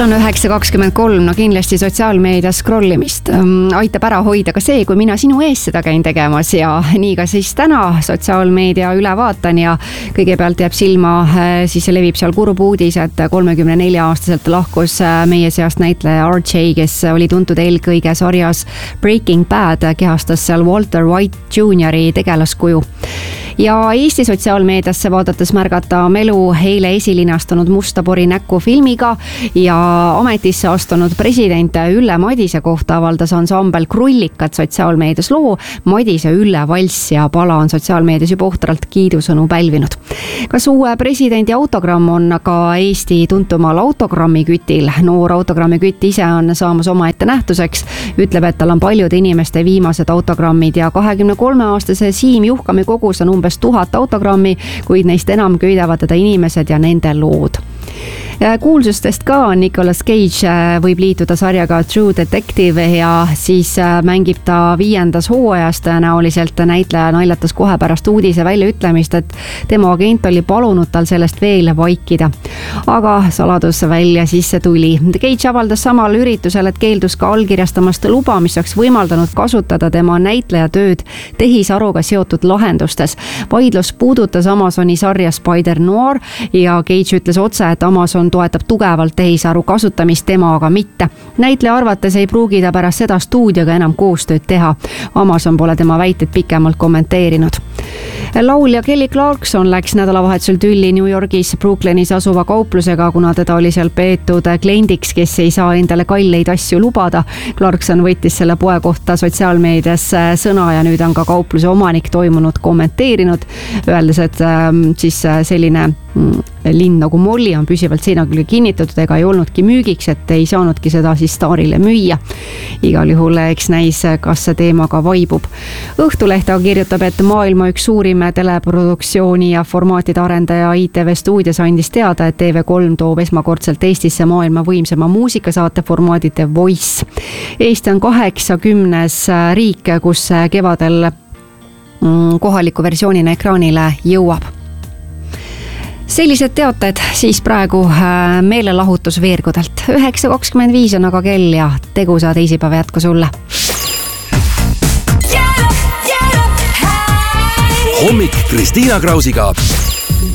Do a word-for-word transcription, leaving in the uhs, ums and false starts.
Kell on üheksa kakskümmend kolm, no kindlasti sotsiaalmeedias scrollimist aitab ära hoida ka see, kui mina sinu ees seda käin tegemas ja nii ka siis täna sotsiaalmeedia üle vaatan ja kõigepealt jääb silma, siis levib seal kurb uudis, et kolmekümne nelja aastaselt lahkus meie seast näitleja R J, kes oli tuntud eelkõige sarjas Breaking Bad, kehastas seal Walter White Juniori tegelaskuju. Ja Eesti sotsiaalmeediasse vaadates märgata Melu eile esilinastunud Mustapori näkku filmiga ja ametisse astunud president Ülle Madise kohta avaldas ansambel Krullikad sotsiaalmeedias loo. Madise Ülle valss ja pala on sotsiaalmeedias juba ohtralt kiidusõnu pälvinud. Kas uue presidendi autogramm on ka Eesti tuntumal autogrammi kütil? Noor autogrammi kütt ise on saamas oma ette nähtuseks. Ütleb, et tal on paljude inimeste viimased autogrammid ja kahekümne kolme aastase Siim Juhkami kogus on umbes tuhat autogrammi, kuid neist enam köidavad teda inimesed ja nende lood. Kuulsustest ka Nicolas Cage võib liituda sarjaga True Detective ja siis mängib ta viiendas hooajas tõenäoliselt. Näitleja naljatas kohe pärast uudise väljaütlemist, et tema agent oli palunud tal sellest veel vaikida. Aga saladus välja sisse tuli. Cage avaldas samal üritusel, et keeldus ka allkirjastamast luba, mis oleks võimaldanud kasutada tema näitleja tööd tehisaruga seotud lahendustes. Vaidlus puudutas Amazoni sarja Spider Noir ja Cage ütles otse, et Amazon toetab tugevalt tehisaru kasutamist, tema aga mitte. Näitleja arvates ei pruugi ta pärast seda stuudioga enam koostööd teha. Amazon pole tema väited pikemalt kommenteerinud. Laulja Kelly Clarkson läks nädalavahetusel tülli New Yorgis Brooklynis asuva kauplusega, kuna teda oli seal peetud kliendiks, kes ei saa endale kalleid asju lubada. Clarkson võttis selle poe kohta sotsiaalmeedias sõna ja nüüd on ka kaupluse omanik toimunud kommenteerinud, öeldes, et siis selline linn nagu Molli on püsivalt seina küll kinnitatud ega ei olnudki müügiks, et ei saanudki seda siis staarile müüa. Igal juhul eks näis, kas see teema ka vaibub. Õhtuleht kirjutab, et maailma üks suurim teleproduktsiooni ja formaatide arendaja I T V Stuudios andis teada, et T V kolm toob esmakordselt Eestisse maailma võimsama muusikasaate formaadi The Voice. Eesti on kaheksakümnes riik, kus kevadel kohaliku versioonina ekraanile jõuab. Sellised teated siis praegu meelelahutus veergudelt. üheksa kakskümmend viis on aga kell ja tegusa teisipäeva jätku sulle. Hommik Kristiina Krausiga.